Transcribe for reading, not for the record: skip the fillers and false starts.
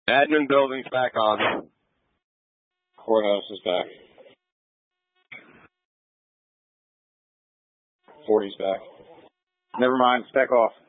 Admin building's back on. Courthouse is back. 40's back. Never mind. Spec off.